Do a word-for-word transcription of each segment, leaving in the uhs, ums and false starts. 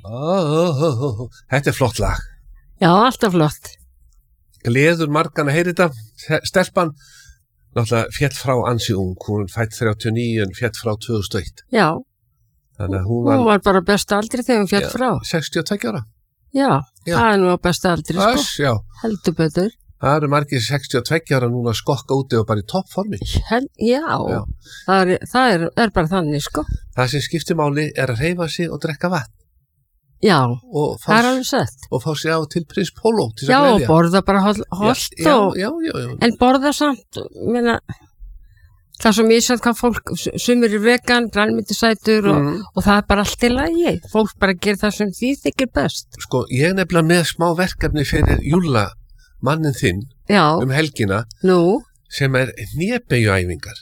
oh, oh, oh. Þetta er flott lag. Já, alltaf flott. Gleður margan að heyri þetta. Stelpan náttúrulega fjall frá ansi ung, hún fætt þrjátíu og níu en fjall frá tvö þúsund og eitt. Já, Þannig að hún hún var, var bara besta aldri þegar hún fjall frá. sextíu og tveggja ára. Já, Já. það er nú á besta aldri, sko. Öss, já. Heldur betur. Það eru margir sextíu og tveggja ára núna að skokka úti og bara í toppformi. Hel, já, Já. það, er, það er, er bara þannig, sko. Það sem skiptir máli er að hreyfa sig og drekka vatn Já, og fá, það er alveg sett. og fá sig á til prins Pólo til þess Já, að og gleðja. borða bara hol- holt já, og... já, já, já. En borða samt, meina, það er svo misjætt hvað fólk, sumir er vegan, grænmetisætur og, Mm. og það er bara allt í lagi. Fólk bara gerir það sem því þykir best. Sko, ég er nefnilega með smá verkefni fyrir Júlla, mannin þinn, Já, um helgina nú, sem er hnébeygjuæfingar.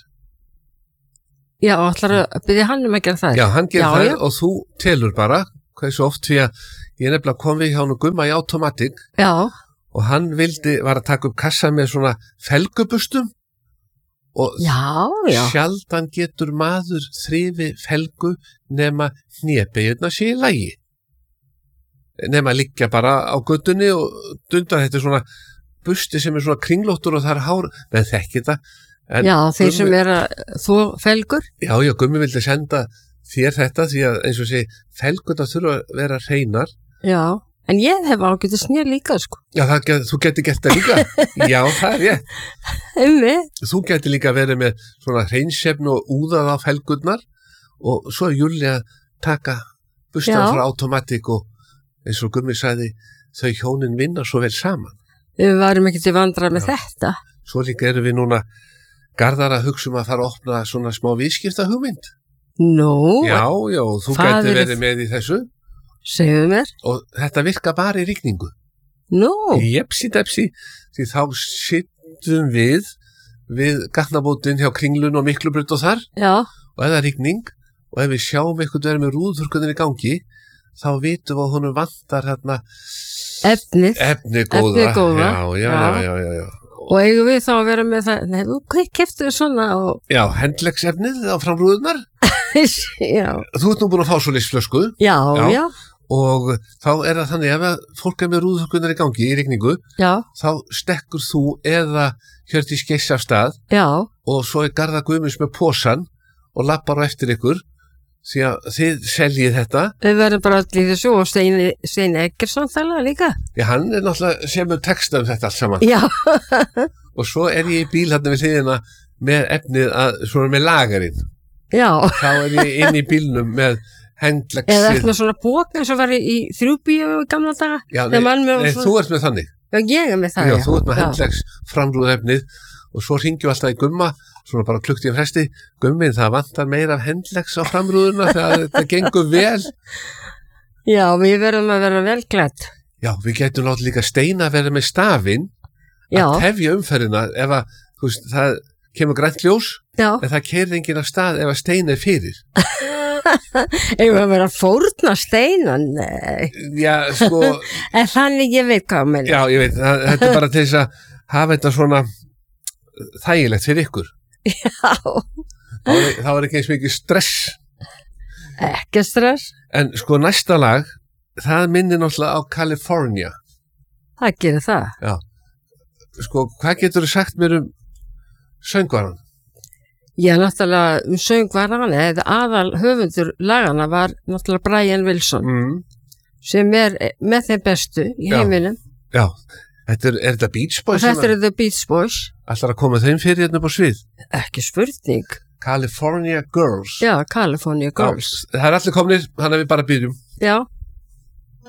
já, ætlar að byrja hann um að gera það. Já, hann gerir Já, það já. og þú telur bara hversu oft því að ég er nefnilega kom við hjá hann og gumma í automatic Já, og hann vildi, var að taka upp kassa með svona felgubustum og já, já, sjaldan getur maður þrifi felgu nema hnébeygjurna sé í lagi. Nema að liggja bara á göttunni og dundar þetta er svona busti sem er svona kringlóttur og það er hár, menn þekki þetta. En já, þeir Gummi- sem er að þú felgur. Já, já, Gummi vildi senda þér þetta því að eins og sé felgurna þurfa að vera hreinar. Já, en ég hef ágætið snýr líka, sko. Já, það, get- þú getur gert það líka. Já, það er rétt. Ummi, Þú getur líka verið með svona hreinsefn og úðað á felgurnar og svo er Júlli að taka bustan Já. frá automatic og eins og Gummi sagði, þau hjónin vinna svo vel saman. við varum ekki til vandrað með þetta. Svo líka erum við núna Garðar að hugsa um að fara að opna svona smá viðskipta hugmynd. Nú, Já, já, þú Það getur er- verið með í þessu segðu mér. og þetta virka bara í rigningu. Nú, Jepsi depsi, því þá sittum við við gatnabótin hjá Kringlun og Miklubraut og þar já, og eða rigning og ef við sjáum eitthvað verið með rúðþurrkunin í gangi þá vitum við að honum vantar hérna efnið. efni góða. Efnið góða. Já, já, Já. já, já, já, já. Og eigum við þá að vera með það, nei, þú keftu þau svona og, Já, hendlegsefnið á framrúðunar. já, Þú ert nú búin að fá svo listflösku já, Já. já, og þá er það þannig ef að fólk er með rúðþurrkunar í gangi í rigningu já, þá stekkur þú eða Hjördís Geiss af stað já, og svo er Garðar Guðmunds með posan og lappar á eftir ykkur því að þið seljið þetta. við verðum bara allir í þessu og Steini, Steini Eggertsson þalega líka. Já, hann er náttúrulega semur texta um þetta allt saman Já, og svo er ég í bíl hérna við hliðina með efnið að, svona með lagarinn já, þá er ég inn í bílnum með eða hendlegsið. eitthvað svona bók eins og var í þrjúbíu í gamla daga. Já, nei, Þegar mann með nei svona- þú ert með þannig. Já, ég er með það, Já, já. þú ert með Já. hendlegs framrúðefnið og svo ringjum alltaf í Gumma svona bara klukkt í fresti, Gummin það vantar meira af hendlegs á framrúðuna þegar þetta gengur vel. Já, við verðum að vera vel klætt. Já, við getum náttúrulega líka Steina að vera með stafinn Já, að tefja umferðina ef að, þú veist, það kemur grænt ljós já, en það keyrir enginn af stað ef að Steina er fyrir. eigum við að vera að fórna Steina, nei. Já, sko, En þannig ég veit hvað menn. já, ég veit, það, þetta er bara til þess að hafa þetta svona þægilegt fyrir ykkur. Já, Þá er, þá er ekki eins mikið stress. ekki stress. En sko, næsta lag, það minnir náttúrulega á California. Það gerir það. Já. Sko, hvað getur þú sagt mér um söngvaran? Já, náttúrulega um söngvaran eða aðal höfundur lagana var náttúrulega Brian Wilson Mm. sem er með þeim bestu í Já. heiminum. Já, þetta er, er þetta Beach Og Boys þetta eru The Beach Boys. ætlar að koma þeim fyrir hérna upp á svið? Ekki spurning. California Girls. Já, California Girls. Já, það er allir komnir, hann er við bara byrjum. Já.